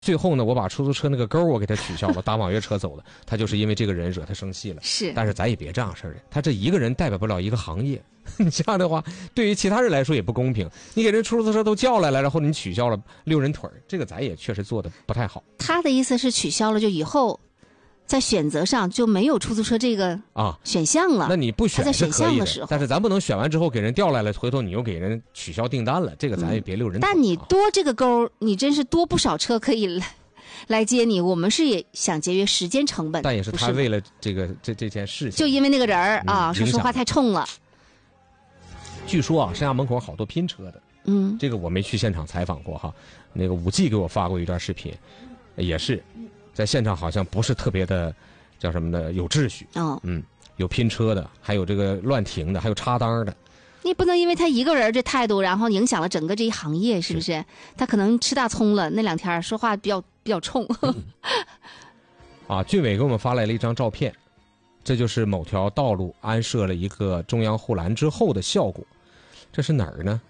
最后呢，我把出租车那个勾我给他取消了，打网约车走了。他就是因为这个人惹他生气了。 是， 但是咱也别这样式儿的，他这一个人代表不了一个行业。你这样的话，对于其他人来说也不公平。你给人出租车都叫来了，然后你取消了溜人腿儿，这个咱也确实做的不太好。 他的意思是取消了，就以后在选择上就没有出租车这个选项了。 那你不选是可以的， 但是咱不能选完之后给人调来了，回头你又给人取消订单了，这个咱也别溜人腿。 但你多这个勾，你真是多不少车可以来接你。我们是也想节约时间成本， 但也是他为了这件事情， 就因为那个人啊，说话太冲了。 据说啊，山下门口好多拼车的，这个我没去现场采访过哈。那个5G 给我发过一段视频，也是在现场，好像不是特别的，叫什么的有秩序。有拼车的，还有这个乱停的，还有插单的。 你不能因为他一个人这态度，然后影响了整个这一行业，是不是？他可能吃大葱了，那2天说话比较冲。 俊伟给我们发来了一张照片，这就是某条道路安设了一个中央护栏之后的效果。这是哪儿呢？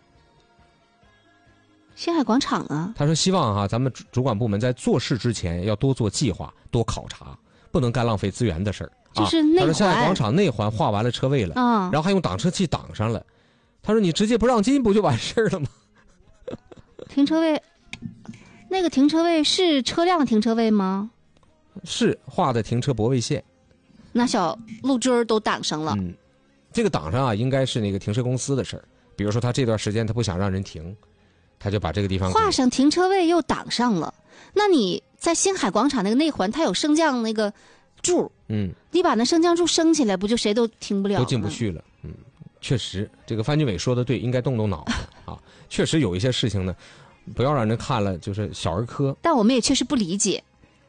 星海广场啊。 他说希望咱们主管部门在做事之前要多做计划，多考察，不能干浪费资源的事儿。 就是内环。 他说星海广场内环画完了车位了，然后还用挡车器挡上了。他说你直接不让进不就完事儿了吗？ 停车位，那个停车位是车辆的停车位吗？ 是画的停车泊位线。 那小路墩都挡上了。 这个挡上应该是那个停车公司的事儿。比如说他这段时间他不想让人停，他就把这个地方画上停车位又挡上了。那你在星海广场那个内环，它有升降那个柱，你把那升降柱升起来，不就谁都停不了了， 都进不去了。确实，这个范俊伟说的对，应该动动脑子啊。确实有一些事情呢，不要让人看了就是小儿科。 但我们也确实不理解。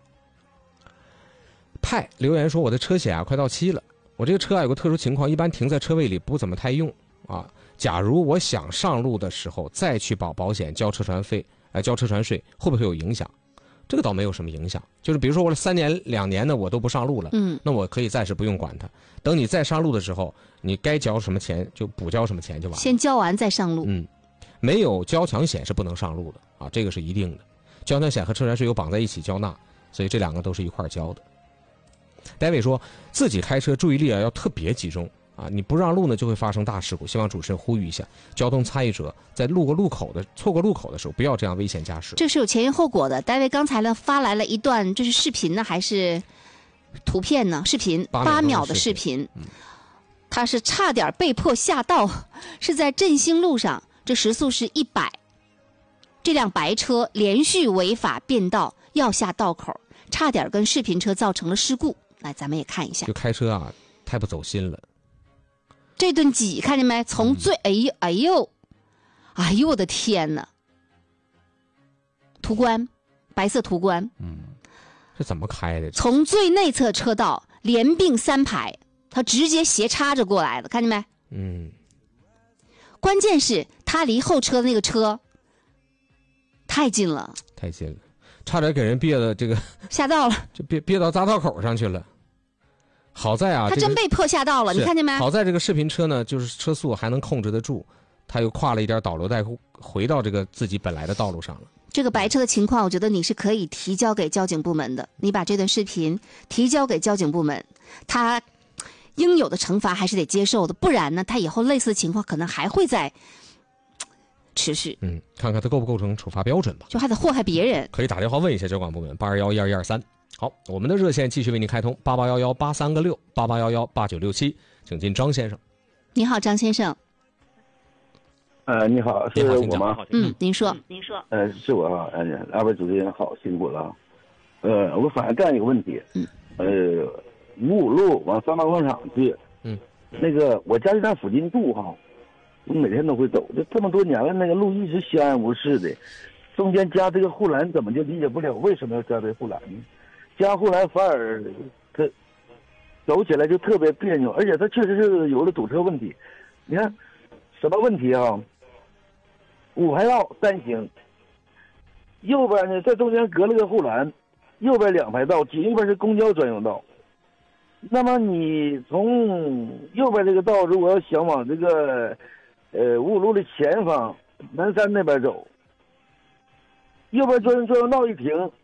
派留言说我的车险快到期了，我这个车有个特殊情况，一般停在车位里不怎么太用啊。假如我想上路的时候再去保险交车船费，交车船税，会不会有影响？这个倒没有什么影响，就是比如说我3年2年呢我都不上路了，那我可以暂时不用管它。等你再上路的时候，你该交什么钱就补交什么钱就完了。 先交完再上路。 没有交强险是不能上路的啊，这个是一定的。交强险和车船税有绑在一起交纳，所以这2个都是一块交的。戴伟说自己开车注意力要特别集中啊，你不让路呢就会发生大事故。希望主持人呼吁一下交通参与者，在错过路口的时候不要这样危险驾驶。 这是有前因后果的。戴伟刚才呢发来了一段，这是视频呢还是图片呢？视频8秒的视频。他是差点被迫下道，是在振兴路上，这时速是100，这辆白车连续违法变道要下道口，差点跟视频车造成了事故。来，咱们也看一下。 就开车太不走心了。 这顿挤看见没？从最哎呦我的天哪！途观，白色途观。 这怎么开的？ 从最内侧车道连并3排，他直接斜插着过来的，看见没？关键是他离后车的那个车太近了， 差点给人憋的这个下道了， 就憋到匝道口上去了。好在他真被迫下道了，你看见没？ 好在这个视频车呢，就是车速还能控制得住，他又跨了一点导流带，回到这个自己本来的道路上了。 这个白车的情况，我觉得你是可以提交给交警部门的。你把这段视频提交给交警部门，他应有的惩罚还是得接受的，不然呢，他以后类似的情况可能还会再持续。 看看他构不构成处罚标准吧， 就还得祸害别人。 可以打电话问一下交管部门，821-1223。好，我们的热线继续为您开通，8811-83个6，8811-8967，请进张先生。 你好，张先生。 你好，是我吗？ 您说。 是我啊。2位主持人好，辛苦了。我反映这样一个问题。55路往三八广场去。那个我家就在附近住哈，我每天都会走。这么多年了，那个路一直相安无事的，中间加这个护栏，怎么就理解不了为什么要加这护栏呢？加护栏反而它走起来就特别别扭，而且它确实是有了堵车问题。你看什么问题啊？5排道单行，右边呢在中间隔了个护栏，右边2排道，紧右边是公交专用道。那么你从右边这个道，如果要想往这个55路的前方南山那边走，右边专用道一停，